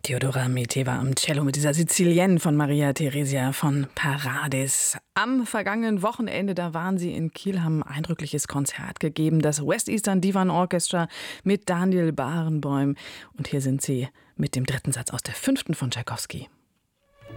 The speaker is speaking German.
Teodora Miteva am Cello mit dieser Sizilienne von Maria Theresia von Paradis. Am vergangenen Wochenende, da waren sie in Kiel, haben ein eindrückliches Konzert gegeben. Das West Eastern Divan Orchestra mit Daniel Barenboim. Und hier sind sie mit dem dritten Satz aus der 5. von Tschaikowski.